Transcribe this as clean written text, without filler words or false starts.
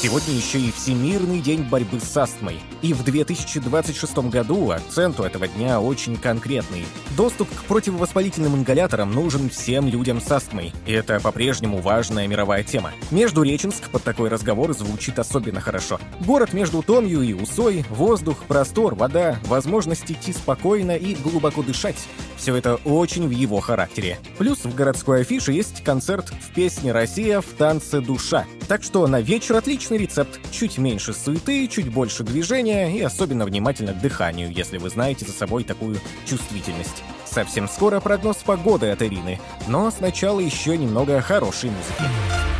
Сегодня еще и Всемирный день борьбы с астмой. И в 2026 году акцент у этого дня очень конкретный. Доступ к противовоспалительным ингаляторам нужен всем людям с астмой. И это по-прежнему важная мировая тема. Междуреченск под такой разговор звучит особенно хорошо. Город между Томью и Усой, воздух, простор, вода, возможность идти спокойно и глубоко дышать. Все это очень в его характере. Плюс в городской афише есть концерт в песне «Россия» в танце «Душа». Так что на вечер отличный рецепт. Чуть меньше суеты, чуть больше движения и особенно внимательно к дыханию, если вы знаете за собой такую чувствительность. Совсем скоро прогноз погоды от Ирины, но сначала еще немного хорошей музыки.